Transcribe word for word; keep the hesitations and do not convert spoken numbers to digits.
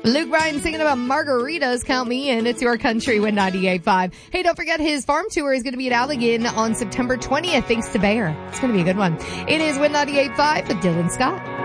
Luke Bryan singing about margaritas. Count me in. It's your country with ninety-eight point five. Hey, don't forget his farm tour is going to be at Allegan on September twentieth thanks to Bayer. It's going to be a good one. It is with ninety-eight point five with Dylan Scott.